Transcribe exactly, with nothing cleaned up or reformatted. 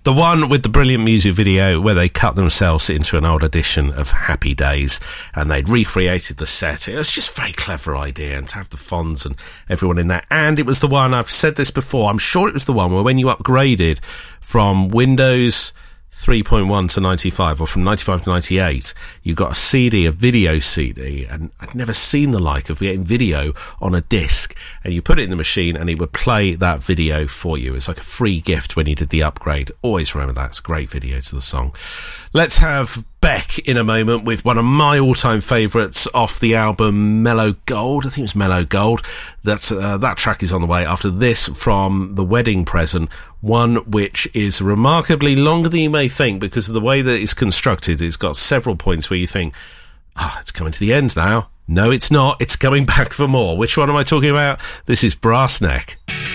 The one with the brilliant music video where they cut themselves into an old edition of Happy Days and they'd recreated the set. It was just a very clever idea, and to have the Fonz and everyone in there. And it was the one, I've said this before, I'm sure it was the one where when you upgraded from Windows three point one to ninety-five, or from ninety-five to ninety-eight, you got a C D, a video C D, and I'd never seen the like of getting video on a disc, and you put it in the machine and it would play that video for you. It's like a free gift when you did the upgrade. Always remember that. It's a great video to the song. Let's have Beck in a moment with one of my all-time favourites off the album Mellow Gold. I think it was Mellow Gold. That's, uh, that track is on the way after this from The Wedding Present, one which is remarkably longer than you may think because of the way that it's constructed. It's got several points where you think, ah, oh, it's coming to the end now. No, it's not. It's coming back for more. Which one am I talking about? This is Brass Neck.